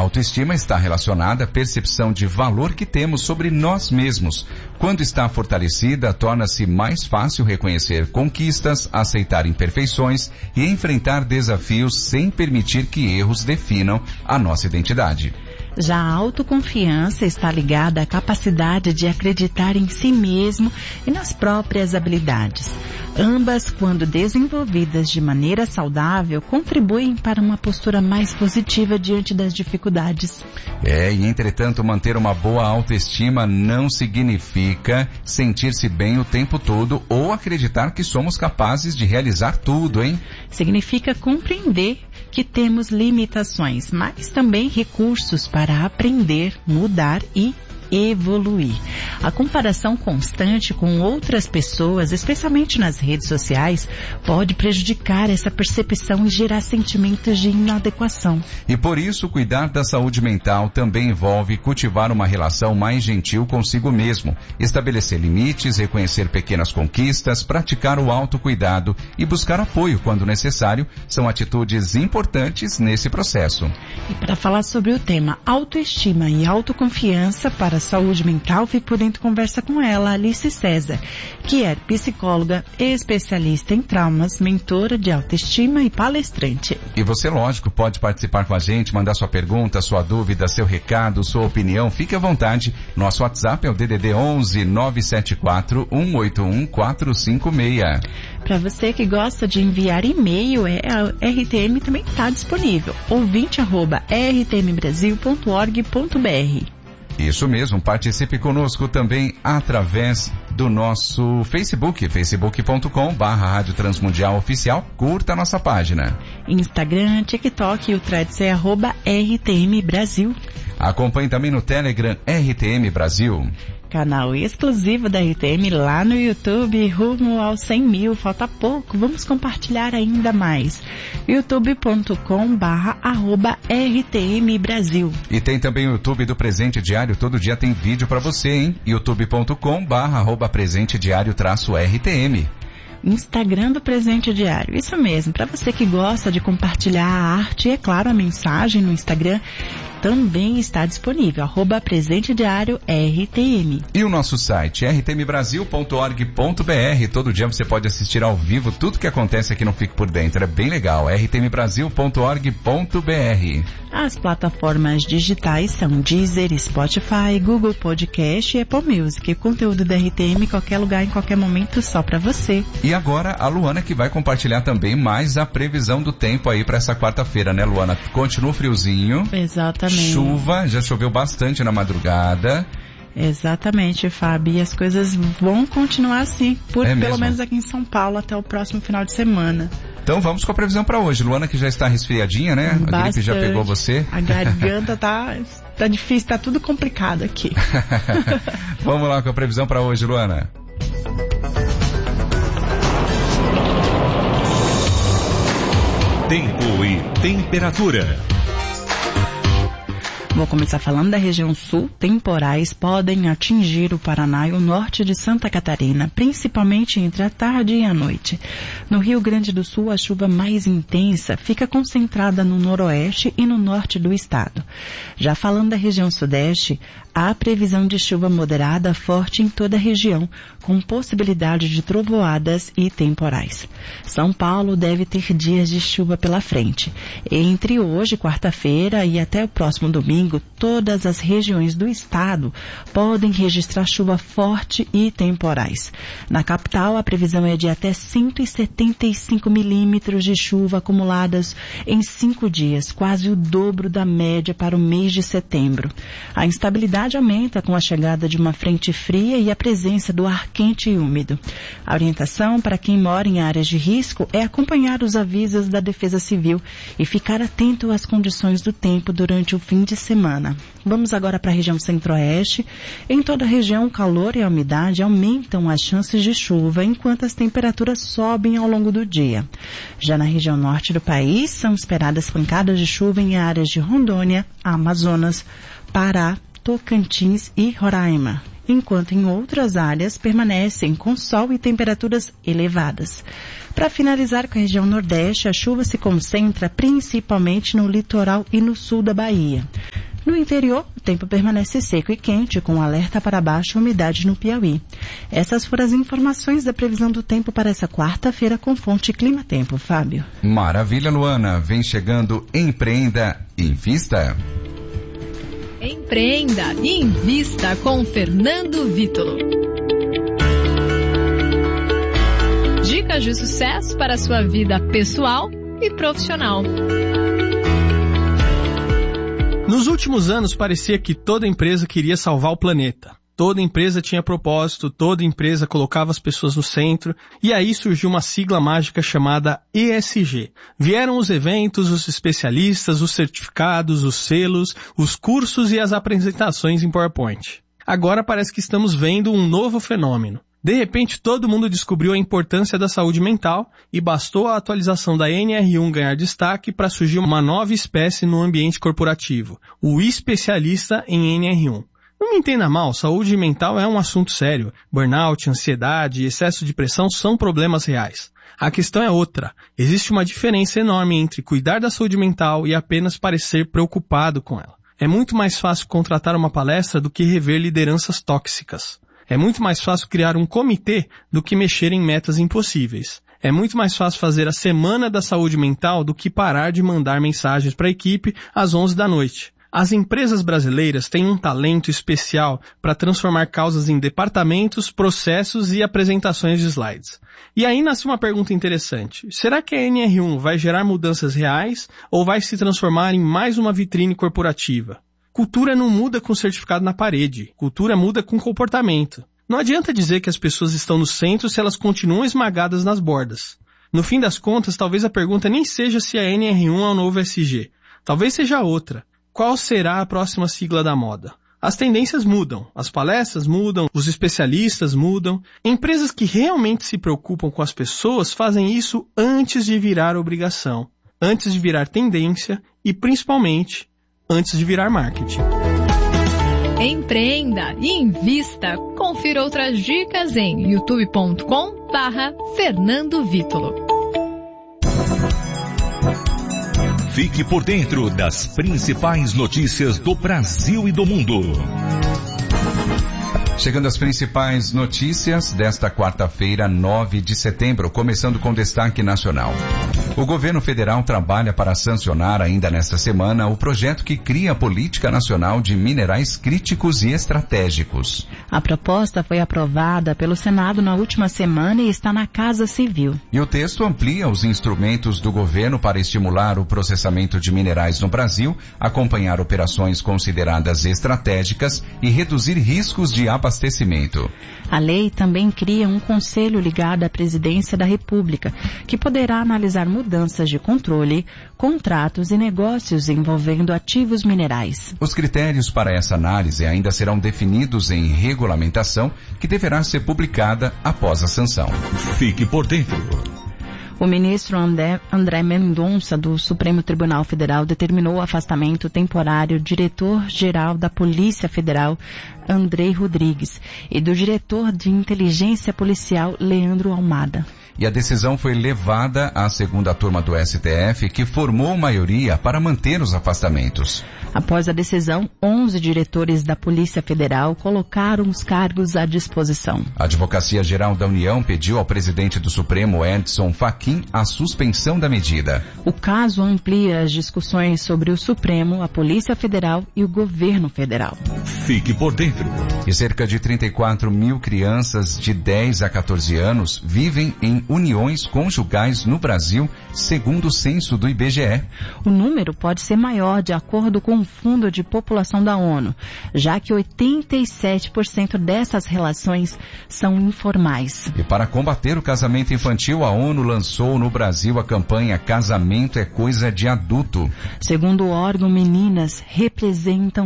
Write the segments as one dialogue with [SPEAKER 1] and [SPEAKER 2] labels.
[SPEAKER 1] autoestima está relacionada à percepção de valor que temos sobre nós mesmos. Quando está fortalecida, torna-se mais fácil reconhecer conquistas, aceitar imperfeições e enfrentar desafios sem permitir que erros definam a nossa identidade.
[SPEAKER 2] Já a autoconfiança está ligada à capacidade de acreditar em si mesmo e nas próprias habilidades. Ambas, quando desenvolvidas de maneira saudável, contribuem para uma postura mais positiva diante das dificuldades.
[SPEAKER 1] E entretanto, manter uma boa autoestima não significa sentir-se bem o tempo todo ou acreditar que somos capazes de realizar tudo, hein?
[SPEAKER 2] Significa compreender que temos limitações, mas também recursos para aprender, mudar e evoluir. A comparação constante com outras pessoas, especialmente nas redes sociais, pode prejudicar essa percepção e gerar sentimentos de inadequação.
[SPEAKER 1] E por isso, cuidar da saúde mental também envolve cultivar uma relação mais gentil consigo mesmo, estabelecer limites, reconhecer pequenas conquistas, praticar o autocuidado e buscar apoio quando necessário, são atitudes importantes nesse processo.
[SPEAKER 2] E para falar sobre o tema autoestima e autoconfiança para saúde mental, fique por dentro, conversa com ela, Alice César, que é psicóloga, especialista em traumas, mentora de autoestima e palestrante.
[SPEAKER 1] E você, lógico, pode participar com a gente, mandar sua pergunta, sua dúvida, seu recado, sua opinião, fique à vontade. Nosso WhatsApp é o DDD 11 974 181 456.
[SPEAKER 2] Para você que gosta de enviar e-mail, a RTM também está disponível, ouvinte@rtmbrasil.org.br.
[SPEAKER 1] Isso mesmo, participe conosco também através do nosso Facebook, facebook.com/Rádio Transmundial Oficial. Curta a nossa página.
[SPEAKER 2] Instagram, TikTok e o Threads é @RTM Brasil.
[SPEAKER 1] Acompanhe também no Telegram RTM Brasil.
[SPEAKER 2] Canal exclusivo da RTM lá no YouTube, rumo aos 100 mil, falta pouco, vamos compartilhar ainda mais. youtube.com/RTM Brasil.
[SPEAKER 1] E tem também o YouTube do Presente Diário, todo dia tem vídeo pra você, hein? youtube.com/Presente Diário-RTM.
[SPEAKER 2] Instagram do Presente Diário, isso mesmo, para você que gosta de compartilhar a arte e, é claro, a mensagem no Instagram, também está disponível, @Presente Diário RTM.
[SPEAKER 1] E o nosso site, rtmbrasil.org.br. Todo dia você pode assistir ao vivo tudo que acontece aqui no Fique Por Dentro. É bem legal, rtmbrasil.org.br.
[SPEAKER 2] As plataformas digitais são Deezer, Spotify, Google Podcast e Apple Music. Conteúdo da RTM em qualquer lugar, em qualquer momento, só para você.
[SPEAKER 1] E agora a Luana que vai compartilhar também mais a previsão do tempo aí para essa quarta-feira, né, Luana? Continua friozinho.
[SPEAKER 2] Exatamente.
[SPEAKER 1] Chuva, já choveu bastante na madrugada.
[SPEAKER 2] Exatamente, Fábio. E as coisas vão continuar assim, pelo
[SPEAKER 1] mesmo?
[SPEAKER 2] menos aqui em São Paulo, até o próximo final de semana.
[SPEAKER 1] Então vamos com a previsão para hoje. Luana que já está resfriadinha, né?
[SPEAKER 2] Bastante.
[SPEAKER 1] A gripe já pegou você.
[SPEAKER 2] A garganta tá difícil, tá tudo complicado aqui.
[SPEAKER 1] Vamos lá com a previsão para hoje, Luana.
[SPEAKER 3] Tempo e temperatura.
[SPEAKER 2] Vou começar falando da região sul. Temporais podem atingir o Paraná e o norte de Santa Catarina, principalmente entre a tarde e a noite. No Rio Grande do Sul, a chuva mais intensa fica concentrada no noroeste e no norte do estado. Já falando da região sudeste, há previsão de chuva moderada forte em toda a região, com possibilidade de trovoadas e temporais. São Paulo deve ter dias de chuva pela frente. Entre hoje, quarta-feira, e até o próximo domingo, todas as regiões do estado podem registrar chuva forte e temporais. Na capital, a previsão é de até 175 milímetros de chuva acumuladas em 5 dias, quase o dobro da média para o mês de setembro. A instabilidade aumenta com a chegada de uma frente fria e a presença do ar quente e úmido. A orientação para quem mora em áreas de risco é acompanhar os avisos da Defesa Civil e ficar atento às condições do tempo durante o fim de semana. Vamos agora para a região centro-oeste. Em toda a região, o calor e a umidade aumentam as chances de chuva, enquanto as temperaturas sobem ao longo do dia. Já na região norte do país, são esperadas pancadas de chuva em áreas de Rondônia, Amazonas, Pará, Tocantins e Roraima, enquanto em outras áreas permanecem com sol e temperaturas elevadas. Para finalizar com a região nordeste, a chuva se concentra principalmente no litoral e no sul da Bahia. No interior, o tempo permanece seco e quente, com alerta para baixa umidade no Piauí. Essas foram as informações da previsão do tempo para essa quarta-feira com fonte Clima Tempo. Fábio.
[SPEAKER 1] Maravilha, Luana. Vem chegando Empreenda e Invista.
[SPEAKER 4] Empreenda e Invista com Fernando Vítolo. Dicas de sucesso para a sua vida pessoal e profissional.
[SPEAKER 5] Nos últimos anos, parecia que toda empresa queria salvar o planeta. Toda empresa tinha propósito, toda empresa colocava as pessoas no centro, e aí surgiu uma sigla mágica chamada ESG. Vieram os eventos, os especialistas, os certificados, os selos, os cursos e as apresentações em PowerPoint. Agora parece que estamos vendo um novo fenômeno. De repente, todo mundo descobriu a importância da saúde mental e bastou a atualização da NR1 ganhar destaque para surgir uma nova espécie no ambiente corporativo, o especialista em NR1. Não me entenda mal, saúde mental é um assunto sério. Burnout, ansiedade e excesso de pressão são problemas reais. A questão é outra. Existe uma diferença enorme entre cuidar da saúde mental e apenas parecer preocupado com ela. É muito mais fácil contratar uma palestra do que rever lideranças tóxicas. É muito mais fácil criar um comitê do que mexer em metas impossíveis. É muito mais fácil fazer a semana da saúde mental do que parar de mandar mensagens para a equipe às 11 da noite. As empresas brasileiras têm um talento especial para transformar causas em departamentos, processos e apresentações de slides. E aí nasce uma pergunta interessante. Será que a NR1 vai gerar mudanças reais ou vai se transformar em mais uma vitrine corporativa? Cultura não muda com certificado na parede. Cultura muda com comportamento. Não adianta dizer que as pessoas estão no centro se elas continuam esmagadas nas bordas. No fim das contas, talvez a pergunta nem seja se a NR1 é o novo SG. Talvez seja outra. Qual será a próxima sigla da moda? As tendências mudam, as palestras mudam, os especialistas mudam. Empresas que realmente se preocupam com as pessoas fazem isso antes de virar obrigação, antes de virar tendência e, principalmente, antes de virar marketing.
[SPEAKER 4] Empreenda e invista. Confira outras dicas em youtube.com/Fernando Vítolo.
[SPEAKER 3] Fique por dentro das principais notícias do Brasil e do mundo.
[SPEAKER 1] Chegando às principais notícias desta quarta-feira, 9 de setembro, começando com destaque nacional. O governo federal trabalha para sancionar ainda nesta semana o projeto que cria a Política Nacional de Minerais Críticos e Estratégicos.
[SPEAKER 2] A proposta foi aprovada pelo Senado na última semana e está na Casa Civil.
[SPEAKER 1] E o texto amplia os instrumentos do governo para estimular o processamento de minerais no Brasil, acompanhar operações consideradas estratégicas e reduzir riscos de abastecimento.
[SPEAKER 2] A lei também cria um conselho ligado à Presidência da República, que poderá analisar mudanças de controle, contratos e negócios envolvendo ativos minerais.
[SPEAKER 1] Os critérios para essa análise ainda serão definidos em regulamentação, que deverá ser publicada após a sanção.
[SPEAKER 3] Fique por dentro.
[SPEAKER 2] O ministro André Mendonça, do Supremo Tribunal Federal, determinou o afastamento temporário do diretor-geral da Polícia Federal, Andrei Rodrigues, e do diretor de Inteligência Policial, Leandro Almada.
[SPEAKER 1] E a decisão foi levada à segunda turma do STF, que formou maioria para manter os afastamentos.
[SPEAKER 2] Após a decisão, 11 diretores da Polícia Federal colocaram os cargos à disposição.
[SPEAKER 1] A Advocacia Geral da União pediu ao presidente do Supremo, Edson Fachin, a suspensão da medida.
[SPEAKER 2] O caso amplia as discussões sobre o Supremo, a Polícia Federal e o governo federal.
[SPEAKER 3] Fique por dentro.
[SPEAKER 1] E cerca de 34 mil crianças de 10 a 14 anos vivem em uniões conjugais no Brasil, segundo o censo do IBGE.
[SPEAKER 2] O número pode ser maior de acordo com o Fundo de População da ONU, já que 87% dessas relações são informais.
[SPEAKER 1] E para combater o casamento infantil, a ONU lançou no Brasil a campanha Casamento é Coisa de Adulto.
[SPEAKER 2] Segundo o órgão, meninas representam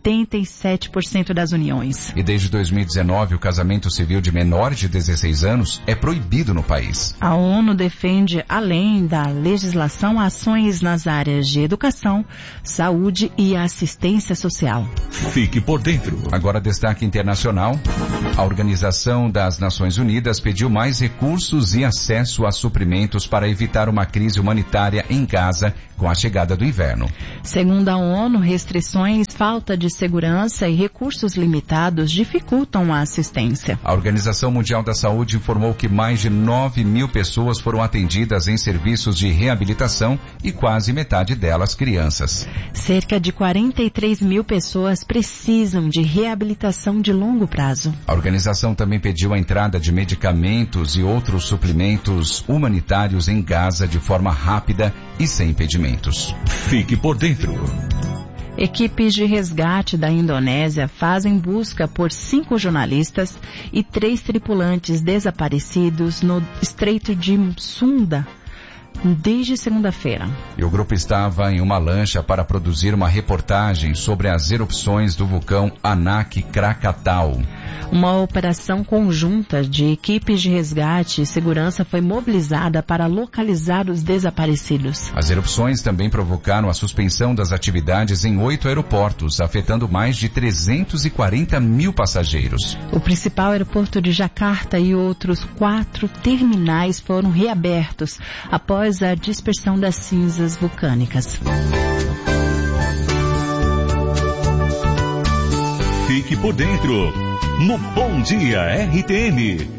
[SPEAKER 2] 77% das uniões.
[SPEAKER 1] E desde 2019, o casamento civil de menores de 16 anos é proibido no país.
[SPEAKER 2] A ONU defende, além da legislação, ações nas áreas de educação, saúde e assistência social.
[SPEAKER 3] Fique por dentro.
[SPEAKER 1] Agora, destaque internacional. A Organização das Nações Unidas pediu mais recursos e acesso a suprimentos alimentos para evitar uma crise humanitária em Gaza com a chegada do inverno.
[SPEAKER 2] Segundo a ONU, restrições, falta de segurança e recursos limitados dificultam a assistência.
[SPEAKER 1] A Organização Mundial da Saúde informou que mais de 9 mil pessoas foram atendidas em serviços de reabilitação e quase metade delas crianças.
[SPEAKER 2] Cerca de 43 mil pessoas precisam de reabilitação de longo prazo.
[SPEAKER 1] A organização também pediu a entrada de medicamentos e outros suplementos humanitários em Gaza de forma rápida e sem impedimentos.
[SPEAKER 3] Fique por dentro.
[SPEAKER 2] Equipes de resgate da Indonésia fazem busca por 5 jornalistas e 3 tripulantes desaparecidos no Estreito de Sunda desde segunda-feira.
[SPEAKER 1] E o grupo estava em uma lancha para produzir uma reportagem sobre as erupções do vulcão Anak Krakatau.
[SPEAKER 2] Uma operação conjunta de equipes de resgate e segurança foi mobilizada para localizar os desaparecidos.
[SPEAKER 1] As erupções também provocaram a suspensão das atividades em 8 aeroportos, afetando mais de 340 mil passageiros.
[SPEAKER 2] O principal aeroporto de Jakarta e outros 4 terminais foram reabertos após a dispersão das cinzas vulcânicas.
[SPEAKER 3] Fique por dentro no Bom Dia RTN.